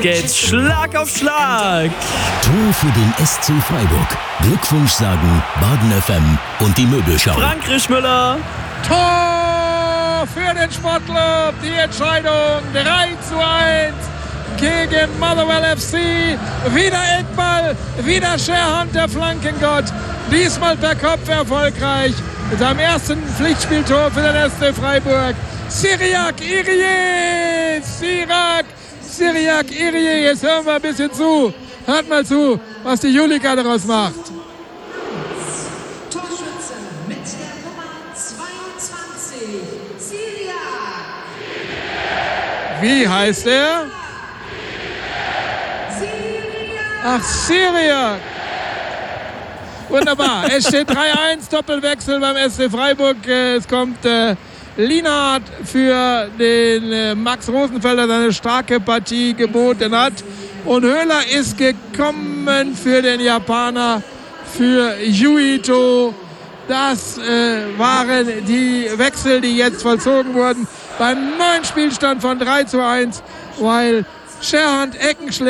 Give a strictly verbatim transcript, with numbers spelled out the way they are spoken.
Geht's Schlag auf Schlag. Tor für den S C Freiburg. Glückwunsch sagen Baden F M und die Möbelschau. Frank Rischmüller. Tor für den Sportclub. Die Entscheidung drei zu eins gegen Motherwell F C. Wieder Eckball, wieder Scherhand, der Flankengott. Diesmal per Kopf erfolgreich. Mit seinem ersten Pflichtspieltor für den S C Freiburg. Cyriac Iriye. Cyriac Cyriac Iriye. Jetzt hören wir ein bisschen zu. Hört mal zu, was die Julika daraus macht. Torschütze mit der Nummer zweiundzwanzig, Cyriac. Wie heißt er? Cyriac. Ach, Cyriac. Wunderbar. Es steht drei eins, Doppelwechsel beim S C Freiburg. Es kommt äh, Lienhardt für den äh, Max Rosenfelder, der eine starke Partie geboten hat. Und Höhler ist gekommen für den Japaner, für Yuito. Das äh, waren die Wechsel, die jetzt vollzogen wurden beim neuen Spielstand von drei zu eins, weil Scherhand Eckenschläger